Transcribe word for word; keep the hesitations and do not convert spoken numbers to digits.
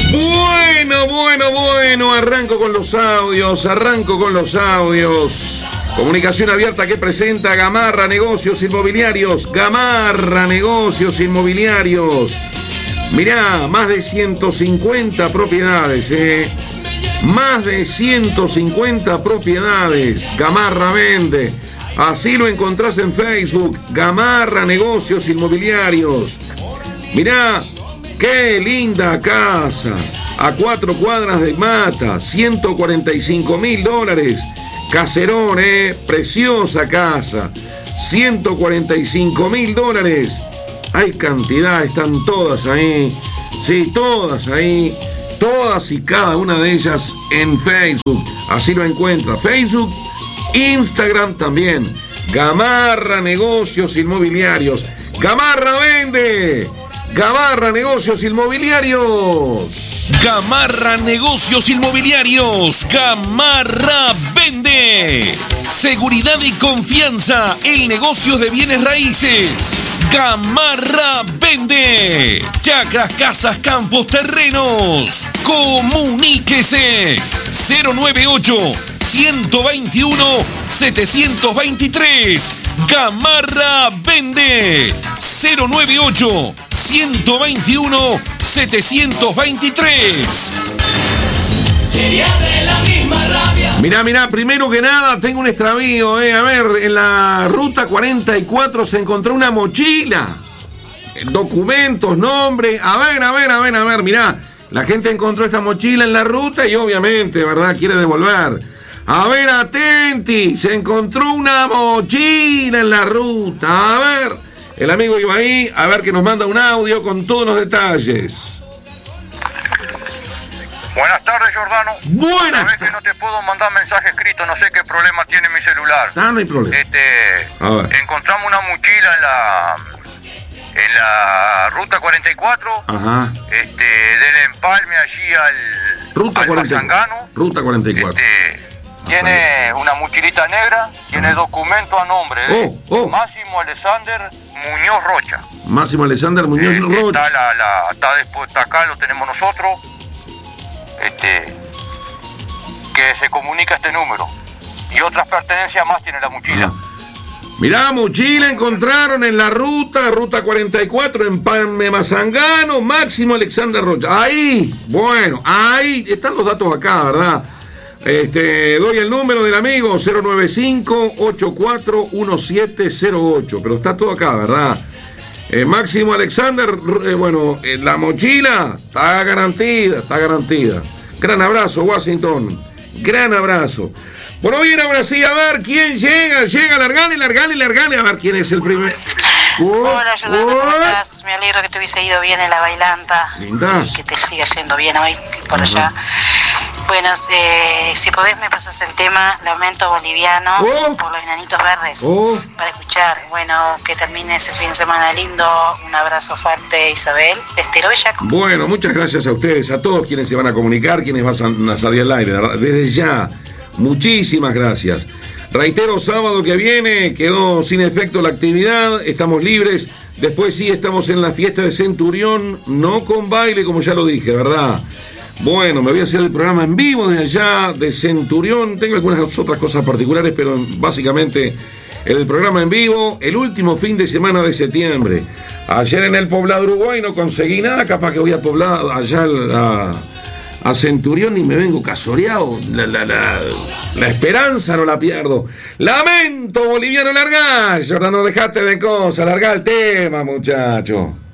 Bueno, bueno, bueno, arranco con los audios, arranco con los audios. Comunicación abierta que presenta Gamarra Negocios Inmobiliarios. Gamarra Negocios Inmobiliarios. Mirá, más de ciento cincuenta propiedades, eh. Más de ciento cincuenta propiedades. Gamarra vende. Así lo encontrás en Facebook. Gamarra Negocios Inmobiliarios. Mirá, qué linda casa. A cuatro cuadras de Mata. ciento cuarenta y cinco mil dólares. Caserón, eh. Preciosa casa. ciento cuarenta y cinco mil dólares. Hay cantidad, están todas ahí. Sí, todas ahí. Todas y cada una de ellas en Facebook. Así lo encuentra. Facebook, Instagram también. Gamarra Negocios Inmobiliarios. Gamarra vende. Gamarra Negocios Inmobiliarios. Gamarra Negocios Inmobiliarios. Gamarra vende. Seguridad y confianza en negocios de bienes raíces. Gamarra vende. Chacras, casas, campos, terrenos. Comuníquese. cero noventa y ocho, ciento veintiuno, setecientos veintitrés. Gamarra vende. cero noventa y ocho, ciento veintiuno, setecientos veintitrés. Sería de la misma rabia. Mirá, mirá, primero que nada tengo un extravío, eh. A ver, en la ruta cuarenta y cuatro se encontró una mochila. Documentos, nombre. A ver, a ver, a ver, a ver, mirá. La gente encontró esta mochila en la ruta y obviamente, ¿verdad? Quiere devolver. A ver, atenti. Se encontró una mochila en la ruta. A ver. El amigo iba ahí, a ver que nos manda un audio con todos los detalles. Buenas tardes, Jordano. Buenas. Sabés que no te puedo mandar mensaje escrito, no sé qué problema tiene mi celular. Ah, no hay problema. Este, A ver. encontramos una mochila en la en la ruta cuarenta y cuatro. Ajá. Este, del empalme allí al Ruta al cuarenta y cuatro. Mazangano. Ruta cuarenta y cuatro. Este, tiene una mochilita negra, tiene documento a nombre de Oh, oh. Máximo Alexander Muñoz Rocha. Máximo Alexander Muñoz Eh, Rocha. Está, la, la, está después, está acá, lo tenemos nosotros. Este, que se comunica este número. Y otras pertenencias más tiene la mochila. Ajá. Mirá, mochila encontraron en la ruta, ruta cuarenta y cuatro, en Palme Mazangano, Máximo Alexander Rocha. Ahí, bueno, ahí están los datos acá, ¿verdad? Este, doy el número del amigo, cero noventa y cinco, ochenta y cuatro, diecisiete cero ocho, pero está todo acá, ¿verdad? Eh, Máximo Alexander, eh, bueno, eh, la mochila está garantida, está garantida. Gran abrazo, Washington. Gran abrazo. Bueno, bien, ahora sí, a ver quién llega. Llega, largale, largale, largale. A ver quién es el primer. Uh, Hola, Yolanda, uh, ¿cómo estás? Me alegro que te hubiese ido bien en la bailanta. Linda. Y que te siga yendo bien hoy por uh-huh. allá. Bueno, eh, si podés me pasas el tema Lamento Boliviano oh. por los Enanitos Verdes oh. para escuchar. Bueno, que termines el fin de semana lindo. Un abrazo fuerte, Isabel, de Estero Bellaco. Bueno, muchas gracias a ustedes, a todos quienes se van a comunicar, quienes van a salir al aire. Desde ya, muchísimas gracias. Reitero, sábado que viene quedó sin efecto la actividad, estamos libres. Después sí estamos en la fiesta de Centurión, no con baile, como ya lo dije, ¿verdad? Bueno, me voy a hacer el programa en vivo desde allá de Centurión. Tengo algunas otras cosas particulares, pero básicamente el programa en vivo, el último fin de semana de septiembre. Ayer en el Poblado Uruguay no conseguí nada, capaz que voy a poblar allá a, a Centurión y me vengo casoreado. La, la, la, la esperanza no la pierdo. Lamento Boliviano, largá, Jordano, dejate de cosas, largá el tema, muchacho.